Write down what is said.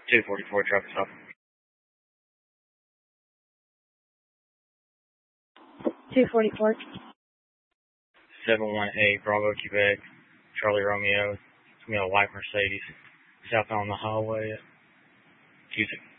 244 traffic stop. 244. 718 Bravo, Quebec, Charlie Romeo. It's going to be a white Mercedes. Southbound on the highway at Cusick.